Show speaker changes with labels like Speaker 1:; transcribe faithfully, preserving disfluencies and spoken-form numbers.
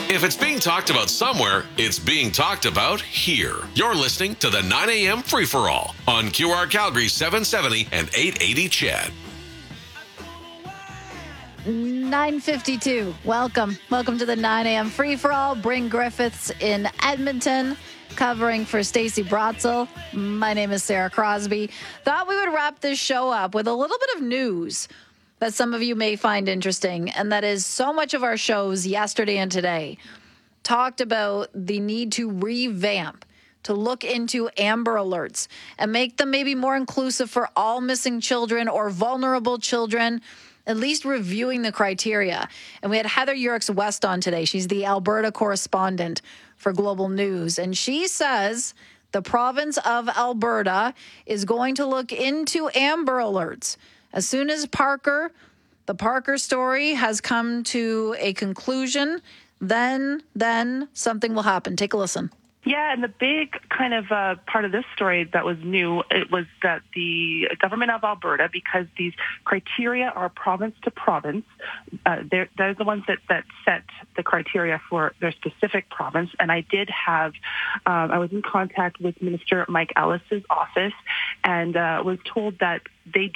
Speaker 1: If it's being talked about somewhere, it's being talked about here. You're listening to the nine a.m. Free-for-All on Q R Calgary seven seventy and eight eighty C H E D.
Speaker 2: nine fifty-two. Welcome. Welcome to the nine a.m. Free-for-All. Bryn Griffiths in Edmonton, covering for Stacey Brotzel. My name is Sarah Crosby. Thought we would wrap this show up with a little bit of news that some of you may find interesting, and that is so much of our shows yesterday and today talked about the need to revamp, to look into Amber Alerts and make them maybe more inclusive for all missing children or vulnerable children, at least reviewing the criteria. And we had Heather Yerkes-West on today. She's the Alberta correspondent for Global News, and she says the province of Alberta is going to look into Amber Alerts. As soon as Parker, the Parker story has come to a conclusion, then, then something will happen. Take a listen.
Speaker 3: Yeah, and the big kind of uh, part of this story that was new, it was that the government of Alberta, because these criteria are province to province, uh, they're, they're the ones that, that set the criteria for their specific province. And I did have, um, I was in contact with Minister Mike Ellis's office and uh, was told that they